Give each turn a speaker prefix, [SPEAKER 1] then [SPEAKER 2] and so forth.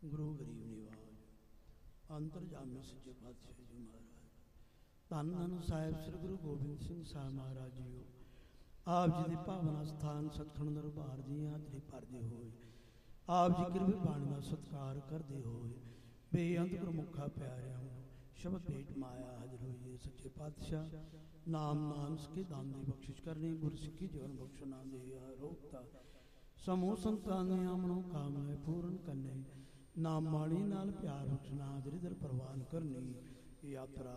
[SPEAKER 1] ਗੁਰੂ ਗਰੀਬ ਨਿਵਾਜ ਅੰਤਰਜਾਮੀ ਸੱਚੇ ਪਾਤਸ਼ਾਹ ਜੀ ਮਹਾਰਾਜ ਧੰਨ ਧੰਨ ਸਾਹਿਬ ਸ੍ਰੀ ਗੁਰੂ ਗੋਬਿੰਦ ਸਿੰਘ ਸਾਹਿਬ ਮਹਾਰਾਜ ਜੀਓ। ਆਪ ਜੀ ਦੇ ਭਾਵਨਾ ਸਥਾਨ ਸਤਖੰਡ ਦਰਬਾਰ ਦੀ ਹਾਜ਼ਰੀ ਭਰਦੇ ਹੋਏ ਆਪ ਜੀ ਕਿਰਪਾ ਬਾਣੀ ਦਾ ਸਤਿਕਾਰ ਕਰਦੇ ਹੋਏ ਬੇਅੰਤ ਗੁਰਮੁਖਾਂ ਪਿਆਰਿਆਂ ਨੂੰ ਸ਼ਬਦ ਭੇਟ ਮਾਇਆ ਹਾਜ਼ਰ ਹੋਈਏ। ਸੱਚੇ ਪਾਤਸ਼ਾਹ ਨਾਮ ਨਾਨਕ ਕੇ ਦਾਨ ਦੀ ਬਖਸ਼ਿਸ਼ ਕਰਨੀ, ਗੁਰਸਿੱਖੀ ਜੀਵਨ ਬਖਸ਼ਣਾ ਦੇ ਰੋਗਤਾ ਸਮੂਹ ਸੰਤਾਂ ਦੀਆਂ ਮਨੋ ਕਾਮਨਾ ਪੂਰਨ ਕਰਨੇ, ਨਾਮ ਬਾਣੀ ਨਾਲ ਪਿਆਰ ਬਖਸ਼ਣਾ, ਹਾਜ਼ਰੀ ਦਰ ਪ੍ਰਵਾਨ ਕਰਨੀ। ਯਾਤਰਾ